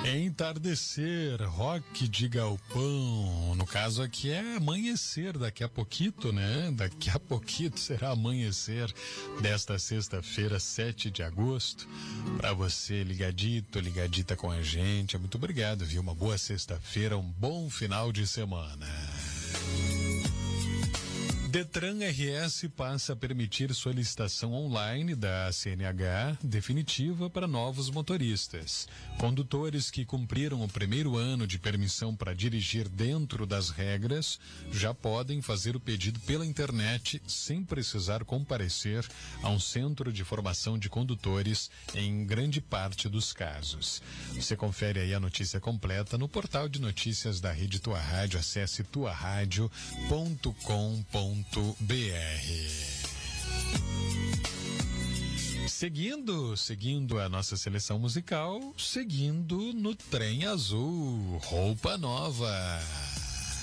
Entardecer, rock de galpão. No caso aqui é amanhecer, daqui a pouquito, né? Daqui a pouquito será amanhecer desta sexta-feira, 7 de agosto. Pra você ligadito, ligadita com a gente, muito obrigado, viu? Uma boa sexta-feira, um bom final de semana. Detran RS passa a permitir solicitação online da CNH definitiva para novos motoristas. Condutores que cumpriram o primeiro ano de permissão para dirigir dentro das regras já podem fazer o pedido pela internet sem precisar comparecer a um centro de formação de condutores em grande parte dos casos. Você confere aí a notícia completa no portal de notícias da Rede Tua Rádio. Acesse tuaradio.com.br. Seguindo a nossa seleção musical, seguindo no Trem Azul, Roupa Nova.